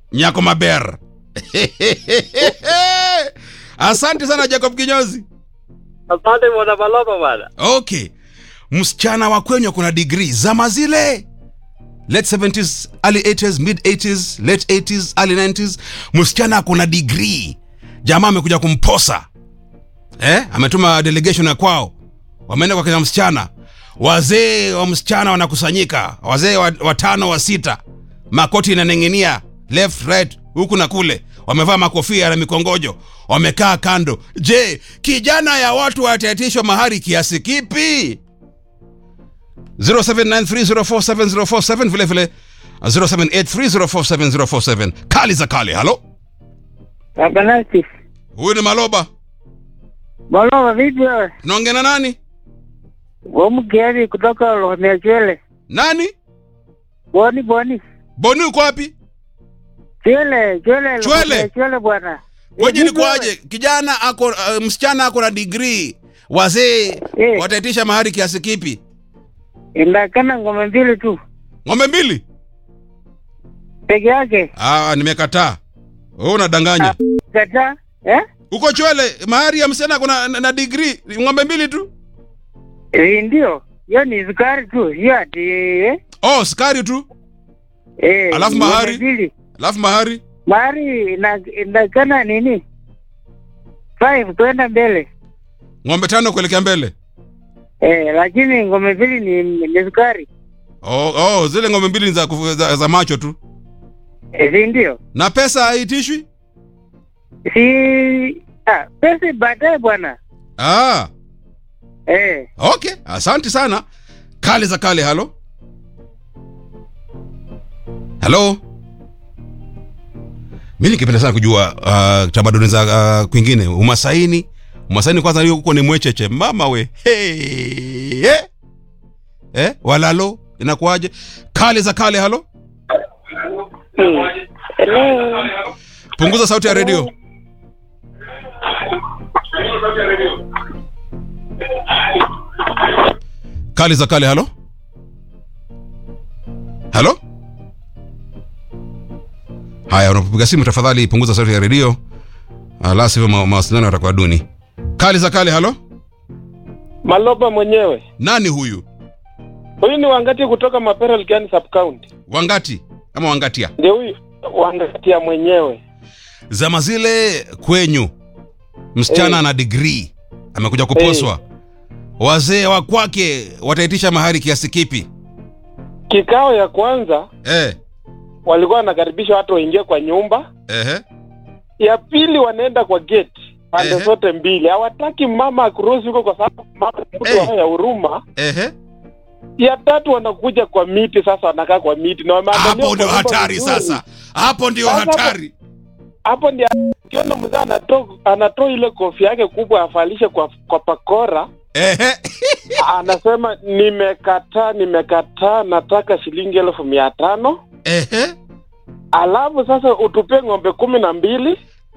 Nyako Maber. Asante sana Jacob Kinyozi. Asante mwana Maloba bwana. Okay. Msichana wa kwenye kuna degree zama zile late 70s, early 80s, mid 80s, late 80s, early 90s. Msichana kuna degree. Jamaa amekuja kumposa. Ametuma delegation ya kwao. Wameenda kwa kina msichana. Wazee wa msichana wanakusanyika. Wazee watano wa sita. Makoti inaning'inia left right huku na kule. Wamevaa makofia na mikongojo. Wamekaa kando. Je, kijana ya watu watatishwa mahari kiasi kipi? 0793047047 vile vile 0783047047. Kali za kale. Halo. Abanati. Huyu ni Maloba. Maloba vipi wewe? Tunaongea na nani? Wamgeri kutoka Lomiachwele. Nani? Boni. Boni uko wapi? Chwele bwana. Wewe ni kwaje? Kijana ako msichana ako na degree. Wazee wataitisha mahari kiasi kipi? Indakana ngome mbili tu. Ngome mbili? Peke yake. Nimekataa. Wewe unadanganya. Kataa? Uko Chwele, mahari ya msichana kuna na degree, ngombe mbili tu? Ndio. Hiyo ni sukari tu. Hiyo ati sukari tu? Alafu mahari? Mahari indakana nini? 5 kwenda mbele. Ngombe 5 kuelekea mbele. Lakini ngombe mbili ni sukari. Zile ngombe mbili za macho tu. Ndio. Na pesa haitishwi? Pesa baadaye bwana. Okay, asante sana. Kale za kale. Halo. Mimi nikipenda sana kujua tamaduni za kwingine. Umasaini kwanza hiyo huko ni mwecheche. Mama we. Walalo inakuaje? Kale za kale. Halo. Hello. Punguza sauti ya radio. Kale za kale. Halo. Haya, unapopiga simu tafadhali punguza sauti ya radio. La sivyo mawasiliano yatakuwa duni. Kale za kale. Halo. Maloba mwenyewe. Nani huyu? Huyu ni Wangati kutoka Mapera Ligani sub county. Wangati ama Wangatia? Ndio huyu Wangatia mwenyewe. Zama zile kwenyu msichana na degree amekuja kuposwa. Wazee wa kwake wataitisha mahari kiasi kipi? Kikao ya kwanza walikuwa wanakaribisha watu waingie kwa nyumba. Ya pili wanaenda kwa gate pande zote mbili. Hawataki mama akuruhusu huko kwa sababu mama mtu ya huruma. Ya tatu wanakuja kwa miti, sasa wanakaa kwa miti na wameangalia. Hapo ndio hatari sasa. Hapo ndio hatari. Hapo ndio kiona mzana anatoa ile kofia yake kubwa afalishe kwa pakora. Anasema nimekataa nataka shilingi 1500. Alafu sasa utupe ng'ombe 12.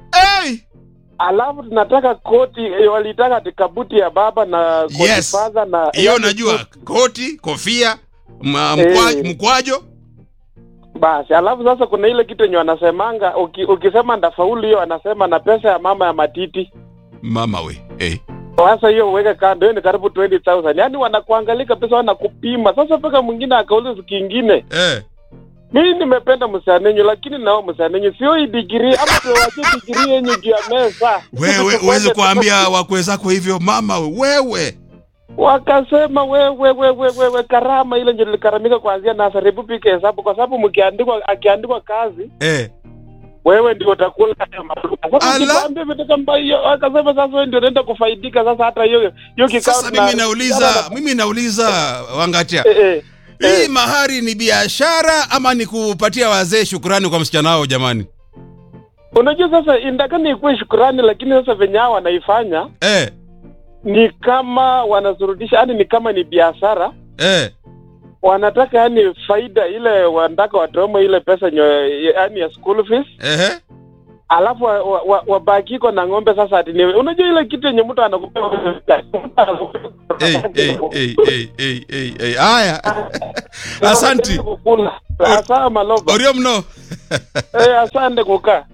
Alafu tunataka koti, walitaka tikabuti ya baba na koti father na hiyo najua koti, kofia, mkwajo. Basi, alafu sasa kuna ile kitu yenye wanasemanga ukisema ndafaulu hiyo anasema na pesa ya mama ya matiti. Mama we. Sasa hiyo uweke kando, hiyo ni karibu 20,000. Yaani wanakuangalia pesa wanakupima. Sasa paka mwingine akauliza siku nyingine. Mimi nimependa msanenyo lakini nao msanenyo sio degree ama tuwache degree yenye juu ya meza. Wewe uweze kuambia wakwe zako hivyo mama wewe. Wakasema wewe karama ile ndio ilikaramika kuanzia na Republic hesabu kwa sababu akiandikwa kazi wewe ndio utakula hayo maruka. Sasa nikwambie vitu kama hiyo akasema sasa wewe ndio unaenda kufaidika sasa hata hiyo kikao. Sasa mimi nauliza Wangatia. Hii mahari ni biashara ama ni kupatia wazee shukrani kwa msichana wao jamani? Unajua sasa indakani ikuwe shukrani lakini sasa venye hao wanaifanya ni kama wanazurudisha, yani ni kama ni biashara. Wanataka yani faida ile wanataka watomo ile pesa yani ya school fees. Alafu wabaki kwa na ng'ombe sasa ati unajua ile kitu yenye mtu anakupa Haya. Asante. Asa Maloba. Orio mno. Asante kukaa.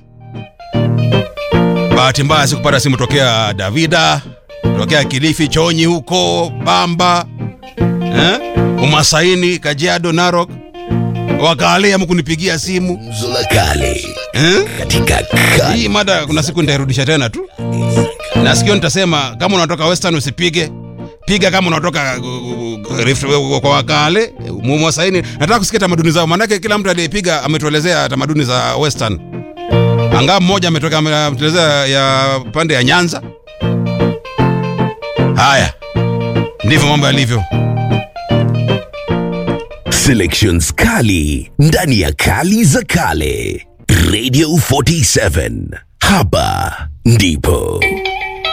Bahati mbaya sikupata simu tokea Davida, tokea Kilifi, Chonyi huko, Bamba, Umasaini, Kajiado, Narok. Wakale hamkunipigia simu. Nzola kale. Katika kale. Hii mada kuna siku nitairudisha tena tu. Na sikio nitasema kama unatoka Western usipige. Piga kama unatoka kwa Wakale, Umasaini. Nataka kusikia tamaduni zao, maana kila mtu aliyepiga ametuelezea tamaduni za Western. Anga mmoja ametoka ametuelezea ya pande ya Nyanza. Haya. Ndivyo mambo yalivyo. Selections kali ndani ya kali za kale. Radio 47. Hapa ndipo